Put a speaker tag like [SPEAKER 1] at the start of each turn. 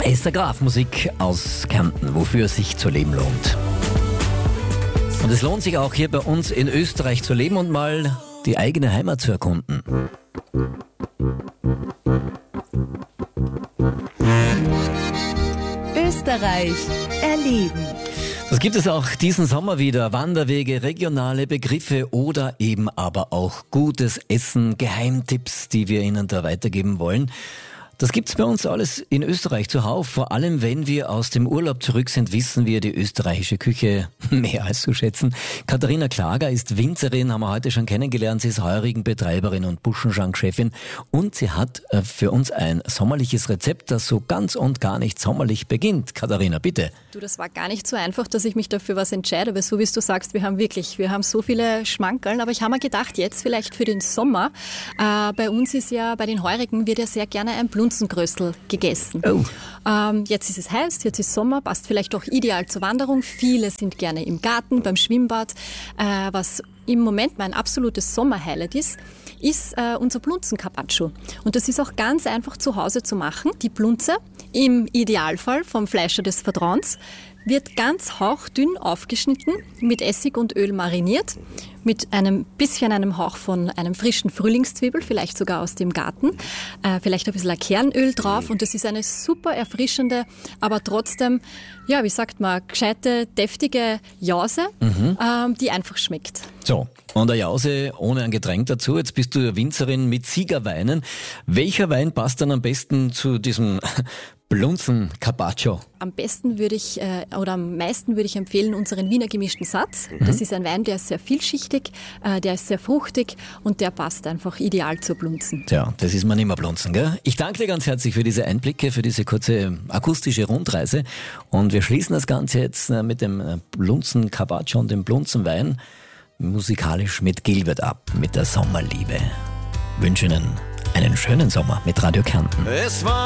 [SPEAKER 1] Esther Graf, Musik aus Kärnten, wofür es sich zu leben lohnt. Und es lohnt sich auch hier bei uns in Österreich zu leben und mal die eigene Heimat zu erkunden.
[SPEAKER 2] Österreich erleben.
[SPEAKER 1] Das gibt es auch diesen Sommer wieder. Wanderwege, regionale Begriffe oder eben aber auch gutes Essen, Geheimtipps, die wir Ihnen da weitergeben wollen. Das gibt's bei uns alles in Österreich zuhauf. Vor allem, wenn wir aus dem Urlaub zurück sind, wissen wir die österreichische Küche mehr als zu schätzen. Katharina Klager ist Winzerin, haben wir heute schon kennengelernt. Sie ist Heurigenbetreiberin und Buschenschank-Chefin. Und sie hat für uns ein sommerliches Rezept, das so ganz und gar nicht sommerlich beginnt. Katharina, bitte.
[SPEAKER 3] Du, das war gar nicht so einfach, dass ich mich dafür was entscheide, weil so wie du sagst, wir haben so viele Schmankerln. Aber ich habe mir gedacht, jetzt vielleicht für den Sommer, bei uns ist ja, bei den Heurigen wird ja sehr gerne ein Blunzengrößel gegessen.
[SPEAKER 1] Oh.
[SPEAKER 3] Jetzt ist es heiß, jetzt ist Sommer, passt vielleicht auch ideal zur Wanderung. Viele sind gerne im Garten, beim Schwimmbad. Was im Moment mein absolutes Sommerhighlight ist unser Blunzen-Carpaccio. Und das ist auch ganz einfach zu Hause zu machen. Die Blunze, im Idealfall vom Fleischer des Vertrauens, wird ganz hauchdünn aufgeschnitten, mit Essig und Öl mariniert, mit einem Hauch von einem frischen Frühlingszwiebel, vielleicht sogar aus dem Garten, vielleicht ein bisschen Kernöl drauf und das ist eine super erfrischende, aber trotzdem, ja, wie sagt man, gescheite, deftige Jause, die einfach schmeckt.
[SPEAKER 1] So, und eine Jause ohne ein Getränk dazu. Jetzt bist du Winzerin mit Siegerweinen. Welcher Wein passt dann am besten zu diesem Blunzen-Carpaccio?
[SPEAKER 3] Am meisten würde ich empfehlen unseren Wiener gemischten Satz. Das ist ein Wein, der ist sehr vielschichtig, der ist sehr fruchtig und der passt einfach ideal zur Blunzen.
[SPEAKER 1] Tja, das ist man immer Blunzen, gell? Ich danke dir ganz herzlich für diese Einblicke, für diese kurze akustische Rundreise und wir schließen das Ganze jetzt mit dem Blunzen-Carpaccio und dem Blunzenwein musikalisch mit Gilbert ab, mit der Sommerliebe. Ich wünsche Ihnen einen schönen Sommer mit Radio Kärnten.
[SPEAKER 4] Es war